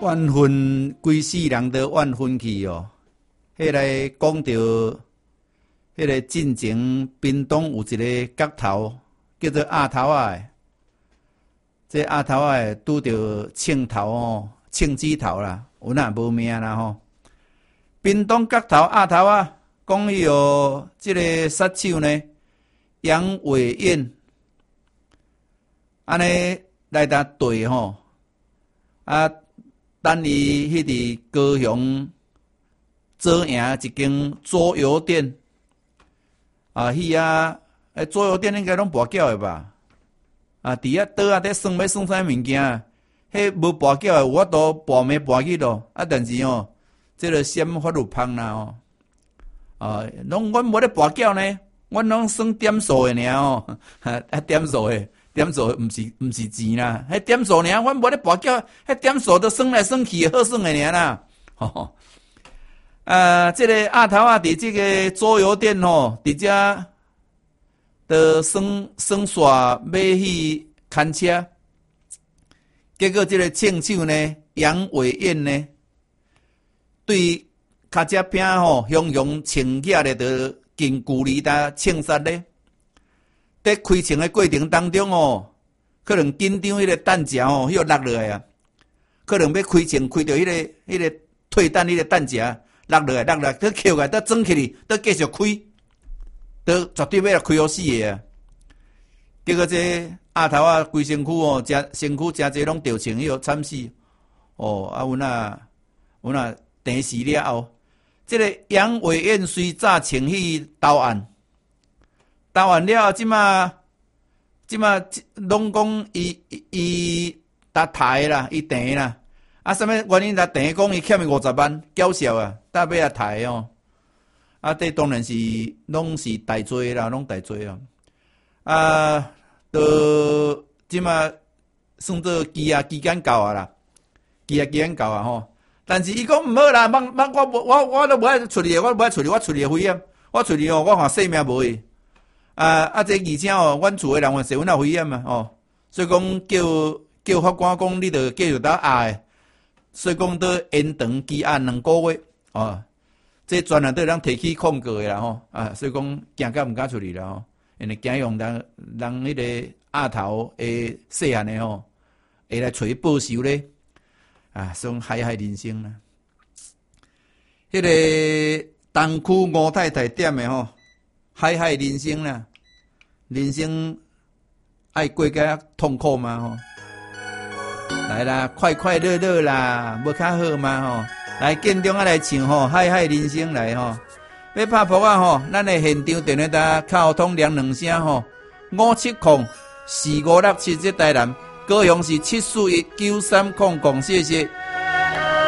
怨恨规世人都怨恨去哦。迄个讲到迄个进前屏东有一个角头叫做鸭头仔，这鸭头仔拄着枪头哦，枪指头啦，有哪无命啦吼。屏东角头鸭头仔讲伊哦，这个杀手呢杨伟燕，安尼来搭对吼，啊，等伊迄伫高雄做赢一间桌游店，啊，迄啊，桌游店应该拢跋筊的吧？啊，伫遐倒啊，伫算要算啥物件？迄无跋筊的，有法度跋暝跋去咯。啊，但是哦，这个嫌法律芳啦哦，啊，拢阮无咧跋筊呢，阮拢算点数的尔哦，啊，点数的。点数毋是钱啦，迄点数尔，阮无咧跋筊，迄点数都算来算去，好算的尔啦。吼，这个鸭头仔伫这个桌游店吼，伫遮都算煞要去牵车，结果这个枪手呢，杨伟燕呢，对脚趾柄吼，雄雄穿起来就近距离呾枪杀咧。在开枪的过程当中哦，可能紧张迄个弹夹哦，迄个落落来啊，可能要开枪开到迄个退弹迄个弹夹落落来，都扣来，都装起哩，都继续开，都绝对要开好死的啊！结果这鸭头啊，规身躯哦，身躯真侪拢着枪，迄个惨死哦！啊，有那电死了后，这个杨伟燕虽早前去投案。投完了，即马拢讲伊搭台啦，伊订啦。啊，啥物原因搭订？讲伊欠伊50万缴销啊，搭尾啊台哦。啊，这当然是拢是大罪啦，拢大罪啊。啊，都即马算做期间到啊啦，期间到啊吼。但是伊讲毋好啦，我都无爱处理，我处理危险，我处理哦，我看性命无去。这而且哦，阮厝诶人话说阮也危险嘛，哦，所以讲叫法官讲，你着继续呾压诶，所以讲都延长期限2个月，哦，这专案都人提起控告诶啦吼，所以讲惊甲毋敢处理啦吼，因为惊用人迄个鸭头诶细汉诶吼，会来找伊报仇咧，算害人生啦。迄个东区吴太太点诶吼。害人生啦，人生爱过甲痛苦嘛吼，来啦，快快乐乐啦，无较好嘛吼，来建中来唱吼，害人生来吼，要拍扑啊吼，咱的现场电话打口通两2声吼，5704567这台南，高雄是7419300，谢谢。